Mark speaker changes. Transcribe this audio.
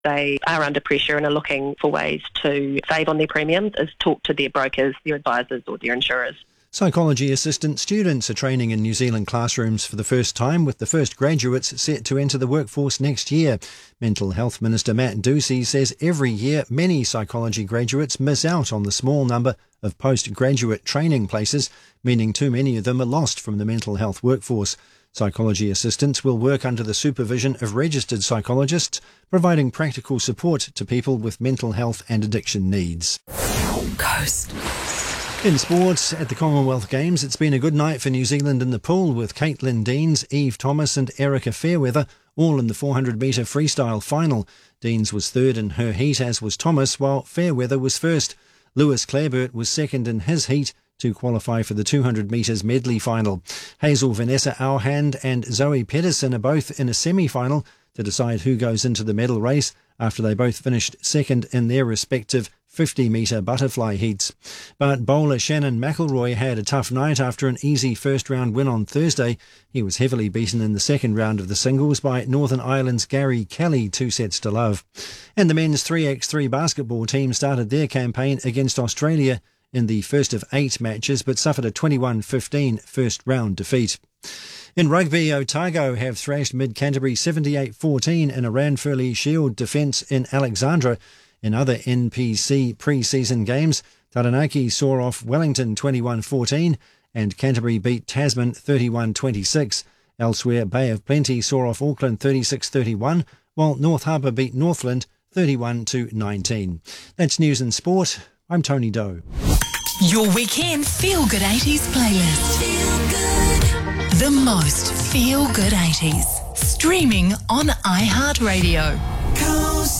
Speaker 1: they are under pressure and are looking for ways to save on their premiums is talk to their brokers, their advisors or their insurers.
Speaker 2: Psychology assistant students are training in New Zealand classrooms for the first time, with the first graduates set to enter the workforce next year. Mental Health Minister Matt Ducey says every year many psychology graduates miss out on the small number of postgraduate training places, meaning too many of them are lost from the mental health workforce. Psychology assistants will work under the supervision of registered psychologists, providing practical support to people with mental health and addiction needs.
Speaker 3: Coast.
Speaker 2: In sports, at the Commonwealth Games, it's been a good night for New Zealand in the pool, with Caitlin Deans, Eve Thomas and Erica Fairweather all in the 400-metre freestyle final. Deans was third in her heat, as was Thomas, while Fairweather was first. Lewis Clareburt was second in his heat to qualify for the 200 metres medley final. Hazel Vanessa Auhand and Zoe Pedersen are both in a semi-final to decide who goes into the medal race after they both finished second in their respective 50-metre butterfly heats. But bowler Shannon McElroy had a tough night after an easy first-round win on Thursday. He was heavily beaten in the second round of the singles by Northern Ireland's Gary Kelly 2-0. And the men's 3x3 basketball team started their campaign against Australia in the first of 8 matches, but suffered a 21-15 first-round defeat. In rugby, Otago have thrashed Mid-Canterbury 78-14 in a Ranfurly Shield defence in Alexandra. In other NPC pre-season games, Taranaki saw off Wellington 21-14 and Canterbury beat Tasman 31-26. Elsewhere, Bay of Plenty saw off Auckland 36-31, while North Harbour beat Northland 31-19. That's news and sport. I'm Tony Doe.
Speaker 3: Your weekend Feel Good 80s playlist. Feel good. The most Feel Good 80s. Streaming on iHeartRadio. Coast.